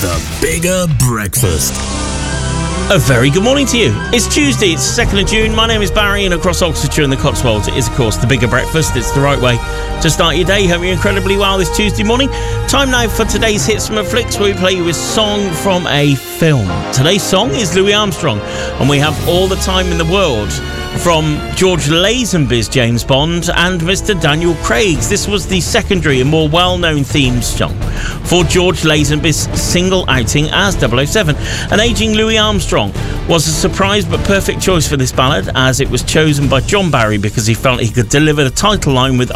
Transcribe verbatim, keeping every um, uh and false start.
The Bigger Breakfast. A very good morning to you. It's Tuesday, it's the second of June. My name is Barry, and across Oxfordshire and the Cotswolds, it is, of course, The Bigger Breakfast. It's the right way to start your day. Hope you're incredibly well this Tuesday morning. Time now for today's Hits from a Flicks, where we play you a song from a film. Today's song is Louis Armstrong, and we have All the Time in the World from George Lazenby's James Bond and Mister Daniel Craig's. This was the secondary and more well-known theme song for George Lazenby's single outing as double oh seven. An ageing Louis Armstrong was a surprise but perfect choice for this ballad, as it was chosen by John Barry because he felt he could deliver the title line with